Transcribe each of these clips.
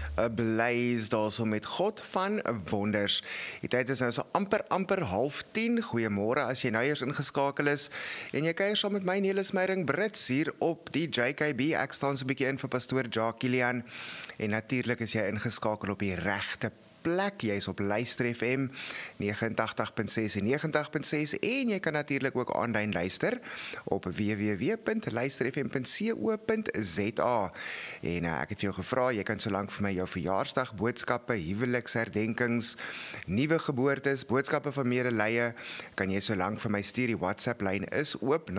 Blaze daarso met God van wonders. Die tyd is nou so amper 9:30. Goeiemôre as jy nou eers ingeskakel is. En jy kuier saam met my Nelis Meyering Brits hier op die JKB. Ek staan so 'n bietjie in vir pastoor Jacques Kilian. En natuurlik is jy ingeskakel op die regte plek. Jy is op Luister FM 89.6 en 90.6 en jy kan natuurlik ook aanlyn luister op www.luisterfm.co.za. En ek het vir jou gevra, jy kan solank vir my jou verjaarsdag boodskappe, huweliksherdenkings, nuwe geboortes, boodskappe van medelee, kan jy solank vir my stuur. Die WhatsApp lyn is oop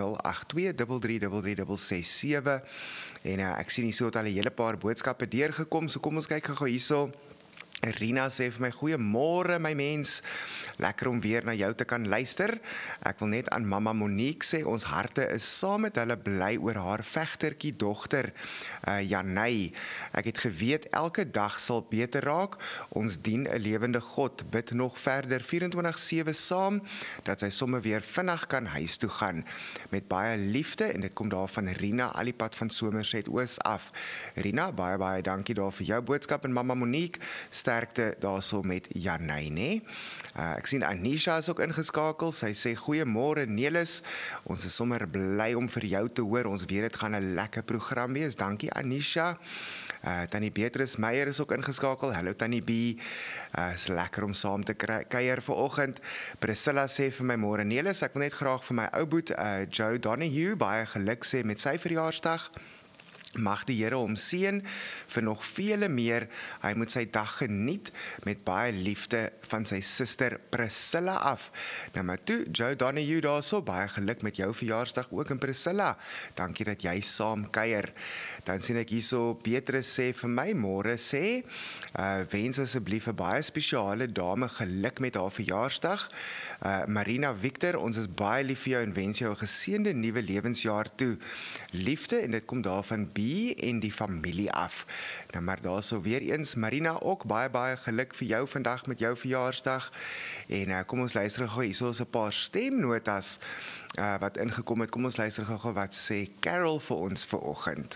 082333367. En ek sien hier so het al 'n hele paar boodskappe deurgekom, so kom ons kyk gou hierso. Rina sê vir my, goeiemôre my mens, lekker om weer na jou te kan luister. Ek wil net aan mamma Monique sê, ons harte is saam met hulle bly oor haar vegtertjie dogter, Janey. Ek het geweet, elke dag sal beter raak, ons dien 'n lewende God, bid nog verder 24/7 saam, dat sy sommer weer vinnig kan huis toe gaan. Met baie liefde, en dit kom daar van Rina, al die pad van Somerset Oos af. Rina, baie dankie daar vir jou boodskap, en mamma Monique, sterkte daarso met Janey, né? Ek sien Anisha is ook ingeskakel. Sy sê goeiemôre Nelis. Ons is sommer bly om vir jou te hoor. Ons weet dit gaan 'n lekker program wees. Dankie Anisha. Tannie Beatrice Meyer is ook ingeskakel. Hallo Tannie B. Is lekker om saam te kuier vanoggend. Priscilla sê vir my môre Nelis, ek wil net graag vir my ou boet Joe Donahue baie geluk sê met sy verjaarsdag. Mag die Here hom seën vir nog vele meer. Hy moet sy dag geniet met baie liefde van sy suster Priscilla af. Nou maar toe, Joe Donahue daarso, baie geluk met jou verjaarsdag ook, en Priscilla, dankie dat jy saam kuier. Dan sien ek hierso, Petrus sê vir my, môre sê, wens asseblief 'n baie spesiale dame geluk met haar verjaarsdag. Marina Victor, ons is baie lief vir jou en wens jou 'n geseënde nuwe lewensjaar toe. Liefde, en dit kom daarvan en die familie af. Nou maar daarso weer eens, Marina, ook baie geluk vir jou vandag met jou verjaarsdag. En kom ons luister gou, hierso is 'n paar stemnotas wat ingekom het. Kom ons luister gou wat sê Carol vir ons vanoggend.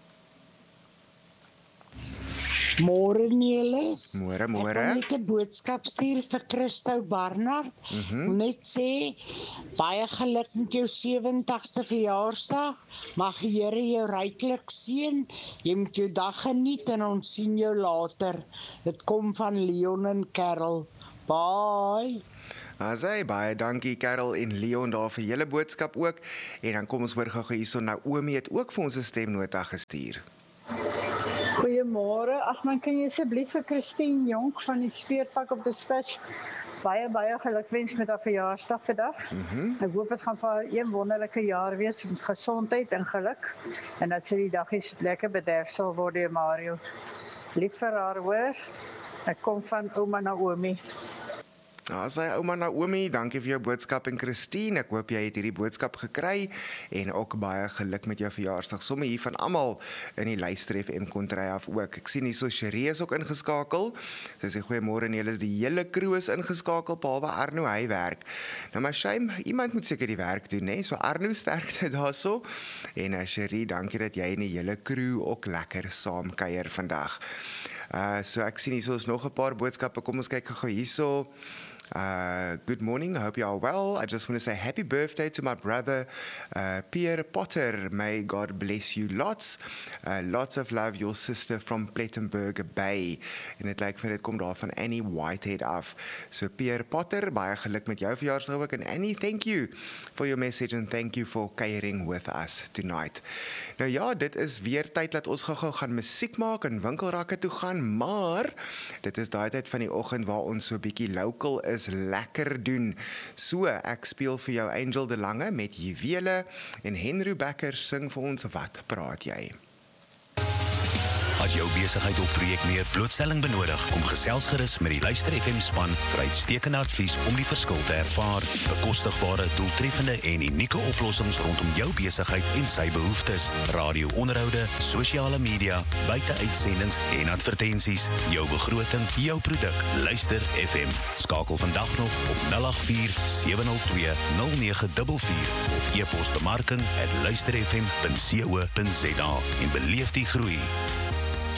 Môre Nelis. Môre. Ek wil net 'n boodskap stuur vir Christo Barnard. Net sê, baie geluk met jou 70ste verjaarsdag. Mag die Here jou ryklik seën. Jy moet jou dag geniet en ons sien jou later. Dit kom van Leon en Carol. Bye. Asai, baie dankie Carol en Leon daar vir julle boodskap ook. En dan kom ons hoor gou hierso, Naomi het ook vir ons 'n stemnota gestuur. Goeiemôre. Ag man, kan jy asseblief vir Christine Jonk van die Speurpak op Dispatch baie gelukwens met haar verjaarsdag vandag. Ek hoop dit gaan vir haar 'n wonderlike jaar wees met gesondheid en geluk en dat sy die dagies lekker bederf sal word deur Mario. Lief vir haar hoor. Ek kom van ouma Naomi. Sy ouma Naomi, dankie vir jou boodskap, en Christine, ek hoop jy het hierdie boodskap gekry en ook baie geluk met jou verjaarsdag. Somme hier van almal in die Luister FM kontry af ook. Ek sien hierso Sheree is ook ingeskakel. Sy sê goeiemôre Nelis, die hele crew is ingeskakel behalwe Arno, hy werk. Nou maar shame, iemand moet seker die werk doen, né? So Arno, sterkte daarso. En Sheree, dankie dat jy en die hele crew ook lekker saam kuier vandag. So ek sien hierso is nog 'n paar boodskappe. Kom ons kyk gou hierso. Good morning, I hope you are well. I just want to say happy birthday to my brother Pierre Potter. May God bless you lots. Lots of love, your sister from Plettenberg Bay. En dit lyk vir dit kom daar van Annie Whitehead af. So Pierre Potter, baie geluk met jou verjaarsdag ook. En Annie, thank you for your message and thank you for caring with us tonight. Nou ja, dit is weer tyd dat ons gou gaan musiek maak en winkelrakke toe gaan, maar dit is daai tyd van die oggend waar ons so 'n bietjie local is, lekker doen. So, ek speel vir jou Angel de Lange met Juwele en Henry Becker sing vir ons Wat praat jy? As jou besigheid of projek meer blootstelling benodig, kom gesels gerus met die Luister FM span vir uitstekende advies om die verskil te ervaar. Bekostigbare, doeltreffende en unieke oplossings rondom jou besigheid en sy behoeftes. Radio-onderhoude, sosiale media, buiteuitsendings en advertensies. Jou begroting, jou produk. Luister FM. Skakel vandag nog op 084-702-0944 of e-pos bemarking@luisterfm.co.za en beleef die groei.